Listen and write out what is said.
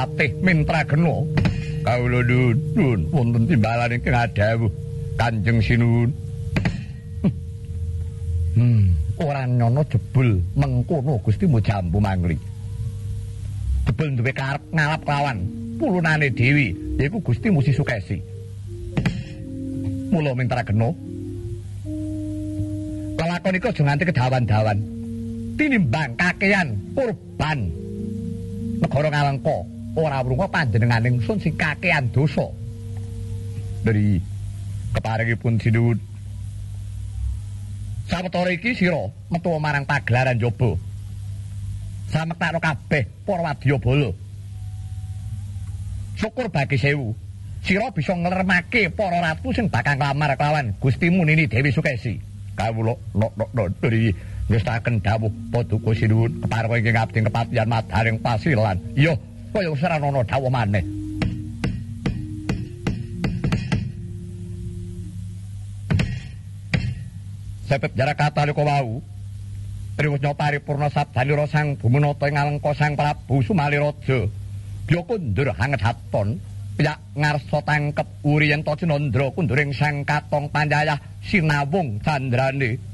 Patih Mintragena. Kawula nuwun wonten timbalan ingkang dawuh Kanjeng Sinuwun. Ora nyono jebul mengkono Gusti Mujambu Mangli. Jebul duwe karep ngalap lawan pulunane Dewi yaiku Gusti Musi Sukesi. Mula Mintragena kelakon iku aja nganti kedawan-dawan. Tinimbang kakehan kurban negara Ngalengka ora wrunga panjenenganing sun sing kakehan dosa. Dari keparingipun Sinuwun sawetara iki sira metu marang pagelaran njaba. Samektakno kabeh para wadyabala. Syukur bagi sewu. Sira bisa nglermake para ratu sing bakal nglamar kelawan Gusti Munini Dewi Sukesi. Kawula dari ngestaken dawuh Paduka Sinuwun kepareng ingkang abdi kepatihan madaring pasilan. Iya, kaya wis ora ana dawuh maneh. Sepep jarak katalika wau Triwusnya paripurna sabdanira Sang Bumenata ing Ngalengka Sang Prabu Sumaliraja Bya kundur hanget haton piyak ngarsa tangkep Uriyanta Cinandra kunduring Sang Katong Panjayah sinawung candrane